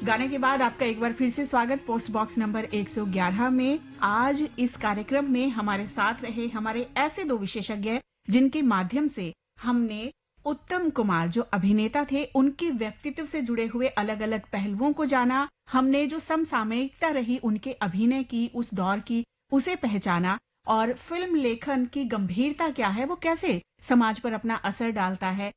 गाने के बाद आपका एक बार फिर से स्वागत पोस्ट बॉक्स नंबर 111 में। आज इस कार्यक्रम में हमारे साथ रहे हमारे ऐसे दो विशेषज्ञ जिनके माध्यम से हमने उत्तम कुमार जो अभिनेता थे उनके व्यक्तित्व से जुड़े हुए अलग अलग पहलुओं को जाना। हमने जो समसामयिकता रही उनके अभिनय की उस दौर की उसे पहचाना और फिल्म लेखन की गंभीरता क्या है, वो कैसे समाज पर अपना असर डालता है,